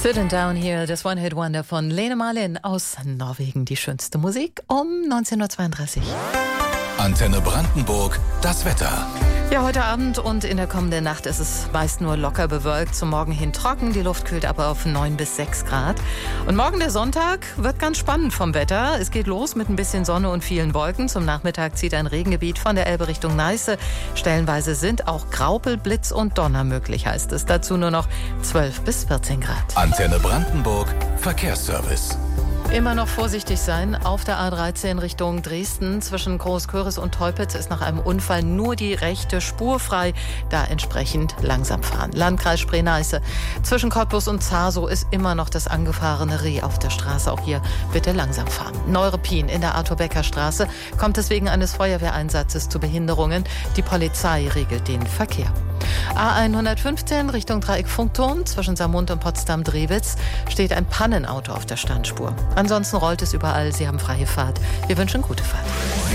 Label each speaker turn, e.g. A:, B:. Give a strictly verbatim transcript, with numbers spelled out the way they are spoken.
A: Sitting Down Here, das One-Hit-Wonder von Lene Marlin aus Norwegen. Die schönste Musik um neunzehn Uhr zweiunddreißig.
B: Antenne Brandenburg, das Wetter.
A: Ja, heute Abend und in der kommenden Nacht ist es meist nur locker bewölkt, zum Morgen hin trocken. Die Luft kühlt aber auf neun bis sechs Grad. Und morgen der Sonntag wird ganz spannend vom Wetter. Es geht los mit ein bisschen Sonne und vielen Wolken. Zum Nachmittag zieht ein Regengebiet von der Elbe Richtung Neiße. Stellenweise sind auch Graupel, Blitz und Donner möglich, heißt es. Dazu nur noch zwölf bis vierzehn Grad.
B: Antenne Brandenburg, Verkehrsservice.
A: Immer noch vorsichtig sein. Auf der A dreizehn Richtung Dresden zwischen Großköris und Teupitz ist nach einem Unfall nur die rechte Spur frei. Da entsprechend langsam fahren. Landkreis Spree-Neiße. Zwischen Cottbus und Zasow ist immer noch das angefahrene Reh auf der Straße. Auch hier bitte langsam fahren. Neuruppin in der Arthur-Becker-Straße kommt es wegen eines Feuerwehreinsatzes zu Behinderungen. Die Polizei regelt den Verkehr. A hundertfünfzehn Richtung Dreieck Funkturm zwischen Saarmund und Potsdam-Drewitz steht ein Pannenauto auf der Standspur. Ansonsten rollt es überall. Sie haben freie Fahrt. Wir wünschen gute Fahrt.